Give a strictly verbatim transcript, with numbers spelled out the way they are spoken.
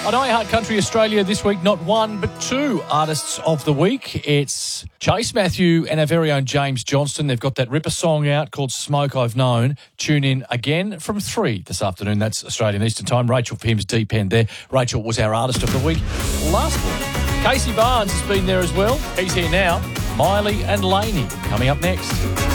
On iHeart Country Australia this week, not one but two artists of the week. It's Chase Matthew and our very own James Johnston. They've got that ripper song out called Smoke I've Known. Tune in again from three this afternoon. That's Australian Eastern Time. Rachel for him's Deep End there. Rachel was our artist of the week last week. Casey Barnes has been there as well. He's here now. Miley and Laney coming up next.